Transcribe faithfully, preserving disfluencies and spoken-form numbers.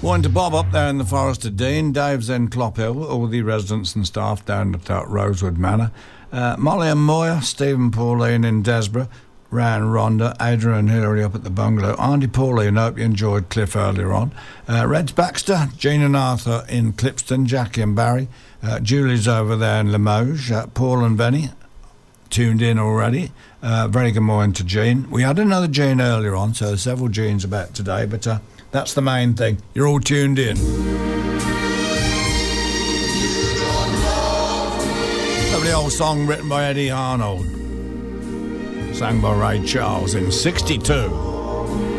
Morning to Bob up there in the Forest of Dean, Dave's in Clophill, all the residents and staff down at uh, Rosewood Manor, uh, Molly and Moya, Stephen Pauline in Desborough, Ran Rhonda, Adrian and Hilary up at the bungalow, Auntie Pauline, hope you enjoyed Cliff earlier on, uh, Reg Baxter, Jean and Arthur in Clipston, Jackie and Barry, uh, Julie's over there in Limoges, uh, Paul and Benny tuned in already. Uh, very good morning to Jean. We had another Jean earlier on, so there's several Jeans about today, but uh, that's the main thing. You're all tuned in. Lovely old song written by Eddie Arnold, sang by Ray Charles in sixty-two.